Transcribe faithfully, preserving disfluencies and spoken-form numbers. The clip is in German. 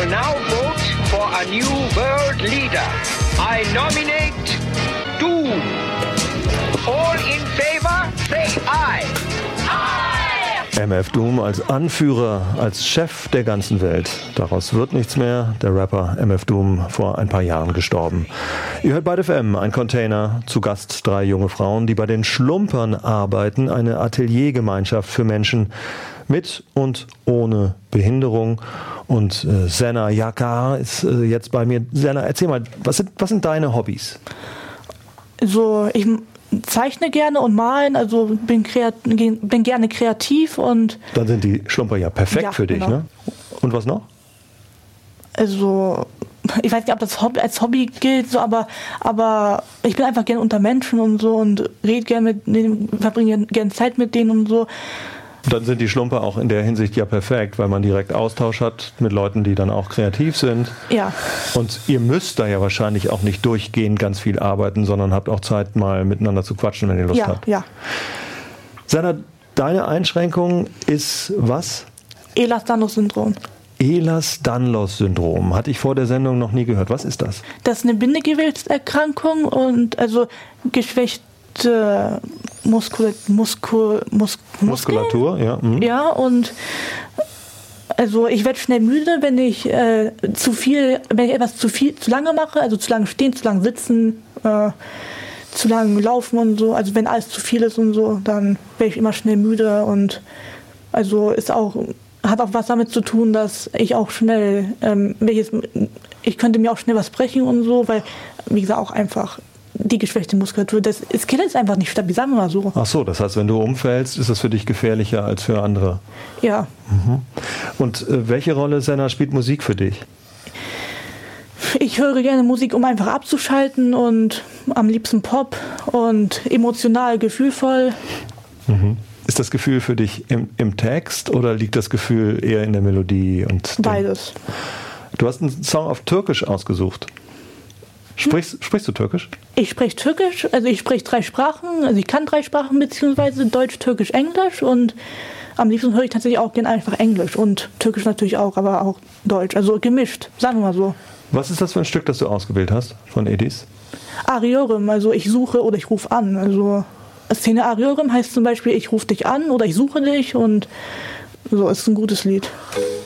will now vote for a new world leader. I nominate Doom. All in favor, say aye. Aye! M F Doom als Anführer, als Chef der ganzen Welt. Daraus wird nichts mehr. Der Rapper M F Doom vor ein paar Jahren gestorben. Ihr hört bei F M, ein Container, zu Gast drei junge Frauen, die bei den Schlumpern arbeiten, eine Ateliergemeinschaft für Menschen mit und ohne Behinderung. Und äh, Senna Yakar ist äh, jetzt bei mir. Senna, erzähl mal, was sind, was sind deine Hobbys? So, ich zeichne gerne und malen, also bin, kreat- bin gerne kreativ und... Dann sind die Schlumper ja perfekt ja, für dich, genau. ne? Und was noch? Also, ich weiß nicht, ob das Hobby, als Hobby gilt, so, aber, aber ich bin einfach gerne unter Menschen und so und rede gerne mit denen, verbringe gerne Zeit mit denen und so. Dann sind die Schlumper auch in der Hinsicht ja perfekt, weil man direkt Austausch hat mit Leuten, die dann auch kreativ sind. Ja. Und ihr müsst da ja wahrscheinlich auch nicht durchgehend ganz viel arbeiten, sondern habt auch Zeit, mal miteinander zu quatschen, wenn ihr Lust ja, habt. Ja, Senna, deine Einschränkung ist was? Ehlers-Danlos-Syndrom. Ehlers-Danlos-Syndrom. Hatte ich vor der Sendung noch nie gehört. Was ist das? Das ist eine Bindegewebserkrankung und also geschwächt äh, Muskul, Muskul, Mus, Muskulatur, ja. Mhm. Ja, und also ich werde schnell müde, wenn ich äh, zu viel, wenn ich etwas zu viel, zu lange mache, also zu lange stehen, zu lange sitzen, äh, zu lange laufen und so. Also wenn alles zu viel ist und so, dann werde ich immer schnell müde und also ist auch, hat auch was damit zu tun, dass ich auch schnell, ähm, welches, ich könnte mir auch schnell was brechen und so, weil, wie gesagt, auch einfach die geschwächte Muskulatur, das Skelett ist einfach nicht stabil, sagen wir mal so. Ach so, das heißt, wenn du umfällst, ist das für dich gefährlicher als für andere? Ja. Mhm. Und äh, welche Rolle, Senna, spielt Musik für dich? Ich höre gerne Musik, um einfach abzuschalten und am liebsten Pop und emotional, gefühlvoll. Mhm. Ist das Gefühl für dich im, im Text oder liegt das Gefühl eher in der Melodie? Und beides. Du hast einen Song auf Türkisch ausgesucht. Sprichst, hm? sprichst du Türkisch? Ich spreche Türkisch, also ich spreche drei Sprachen, also ich kann drei Sprachen, beziehungsweise Deutsch, Türkisch, Englisch und am liebsten höre ich tatsächlich auch gerne einfach Englisch und Türkisch natürlich auch, aber auch Deutsch, also gemischt, sagen wir mal so. Was ist das für ein Stück, das du ausgewählt hast von Edis? Ariorim, also ich suche oder ich rufe an, also Szene Ariorim heißt zum Beispiel, ich rufe dich an oder ich suche dich und so, ist ein gutes Lied.